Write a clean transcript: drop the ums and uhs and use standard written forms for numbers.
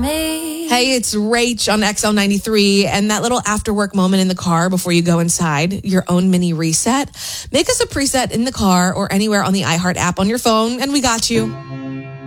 Hey, it's Rach on XL93, and that little after work moment in the car before you go inside, your own mini reset. Make us a preset in the car or anywhere on the iHeart app on your phone, and we got you.